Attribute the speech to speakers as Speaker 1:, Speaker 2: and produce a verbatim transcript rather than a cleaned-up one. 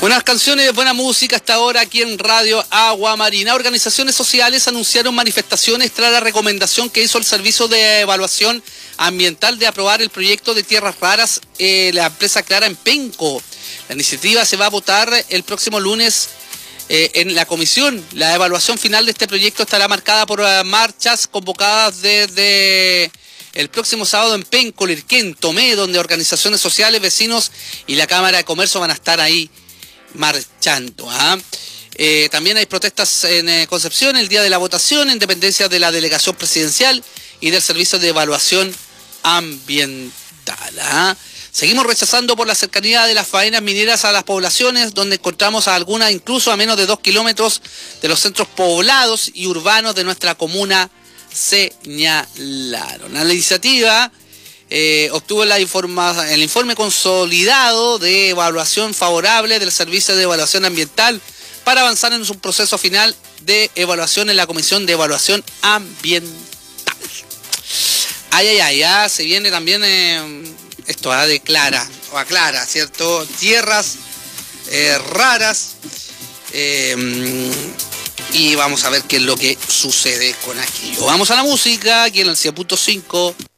Speaker 1: Buenas canciones, buena música hasta ahora aquí en Radio Agua Marina. Organizaciones sociales anunciaron manifestaciones tras la recomendación que hizo el Servicio de Evaluación Ambiental de aprobar el proyecto de tierras raras eh, la empresa Clara en Penco. La iniciativa se va a votar el próximo lunes eh, en la comisión. La evaluación final de este proyecto estará marcada por uh, marchas convocadas desde el próximo sábado en Penco, Lirquén, Tomé, donde organizaciones sociales, vecinos y la Cámara de Comercio van a estar ahí marchando. ¿ah? Eh, también hay protestas en eh, Concepción el día de la votación, en dependencia de la delegación presidencial y del Servicio de Evaluación Ambiental. ¿ah? Seguimos rechazando por la cercanía de las faenas mineras a las poblaciones, donde encontramos a algunas incluso a menos de dos kilómetros de los centros poblados y urbanos de nuestra comuna, señalaron. La iniciativa Eh, obtuvo la informa, el informe consolidado de evaluación favorable del Servicio de Evaluación Ambiental para avanzar en su proceso final de evaluación en la Comisión de Evaluación Ambiental. Ay, ay, ay, ya se viene también eh, esto ah, de Clara, o aclara, ¿cierto? Tierras eh, raras eh, y vamos a ver qué es lo que sucede con aquello. Vamos a la música, aquí en el cien punto cinco.